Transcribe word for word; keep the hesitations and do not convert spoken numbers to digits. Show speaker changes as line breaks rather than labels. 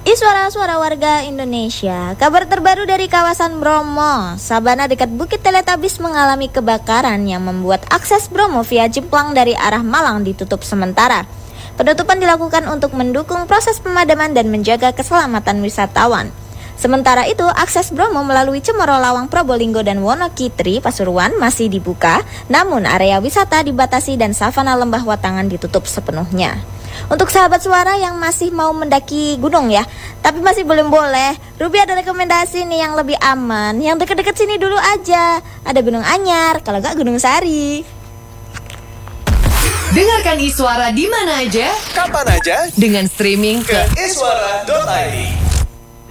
Suara-suara warga Indonesia. Kabar terbaru dari kawasan Bromo. Sabana dekat Bukit Teletabis mengalami kebakaran yang membuat akses Bromo via Jeplang dari arah Malang ditutup sementara. Penutupan dilakukan untuk mendukung proses pemadaman dan menjaga keselamatan wisatawan. Sementara itu, akses Bromo melalui Cemoro, Lawang, Probolinggo, dan Wonokitri, Pasuruan masih dibuka, namun area wisata dibatasi dan savana lembah Watangan ditutup sepenuhnya. Untuk sahabat suara yang masih mau mendaki gunung ya, tapi masih belum boleh, Ruby ada rekomendasi nih yang lebih aman, yang deket-deket sini dulu aja. Ada Gunung Anyar, kalau nggak Gunung Sari.
Dengarkan Iswara di mana aja,
kapan aja,
dengan streaming
ke iswara dot i d.